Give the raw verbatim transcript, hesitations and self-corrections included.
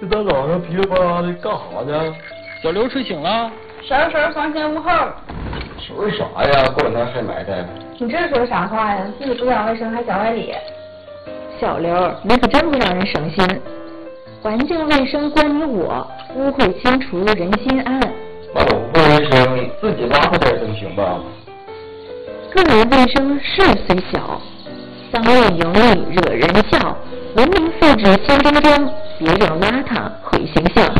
这大早上噼里啪啦的干啥呢？ 小刘睡醒了。 收拾房前屋后。 收拾啥呀？过两天还埋汰。 你这说啥话呀？自己不讲卫生还讲外理。 小刘，你可真不让人省心。环境卫生关你我，污秽清除人心安。 那我不卫生，自己拉出点总行吧？ 个人卫生事虽小，脏乱油腻惹人笑。文明素质心中中，别让邋遢毁形象。